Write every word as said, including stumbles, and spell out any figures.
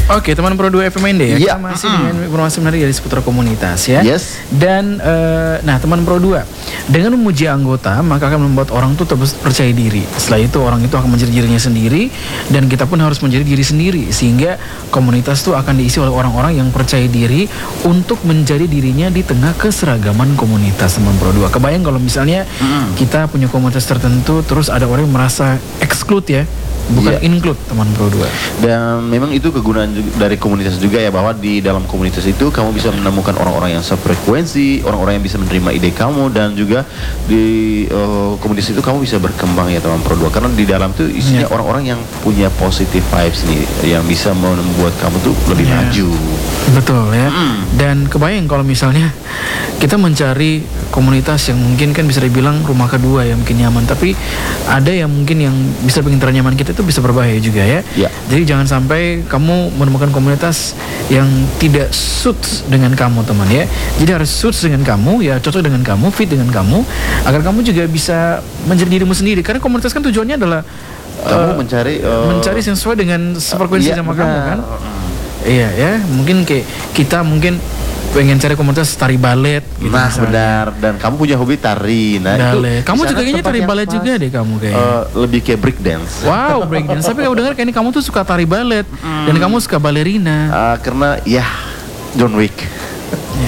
Oke, teman Pro dua F M N D ya. Iya. Kita masih Mm-mm. dengan informasi menarik dari seputar komunitas ya. Yes. Dan eh, nah teman Pro dua, dengan memuji anggota maka akan membuat orang tuh terus percaya diri. Setelah itu orang itu akan menjadi dirinya sendiri dan kita pun harus menjadi diri sendiri sehingga komunitas tuh akan diisi oleh orang-orang yang percaya diri untuk menjadi dirinya di tengah keseragaman komunitas teman Pro dua. Kebayang kalau misalnya Mm-mm. kita punya komunitas tertentu terus ada orang yang merasa exclude ya, bukan Iya. include teman Pro dua. Dan memang itu kegunaan juga dari komunitas juga ya, bahwa di dalam komunitas itu kamu bisa menemukan orang-orang yang sefrekuensi, orang-orang yang bisa menerima ide kamu, dan juga di uh, komunitas itu kamu bisa berkembang ya teman Pro dua, karena di dalam tuh isinya Iya. orang-orang yang punya positive vibes nih, yang bisa membuat kamu tuh lebih Iya. maju. Betul ya. Mm. Dan kebayang kalau misalnya kita mencari komunitas yang mungkin kan bisa dibilang rumah kedua ya, mungkin nyaman, tapi ada yang mungkin yang bisa bikin ternyaman kita itu bisa berbahaya juga ya. Ya. Jadi jangan sampai kamu menemukan komunitas yang tidak suits dengan kamu teman ya. Jadi harus suits dengan kamu ya, cocok dengan kamu, fit dengan kamu, agar kamu juga bisa menjadi dirimu sendiri. Karena komunitas kan tujuannya adalah Kamu eh, mencari uh, mencari yang sesuai dengan frekuensi iya, sama benar. kamu kan. Iya ya, mungkin kayak kita mungkin pengen cari komunitas tari balet gitu Nah misalnya. benar, dan kamu punya hobi tari. Nah Balet. itu Kamu di sana juga kayaknya tempat tari yang balet pas. juga deh kamu kayaknya. Eh, lebih kayak break dance. Wow, breakdance. Tapi kamu dengar kayaknya kamu tuh suka tari balet dan kamu suka balerina. Uh, karena ya John Wick.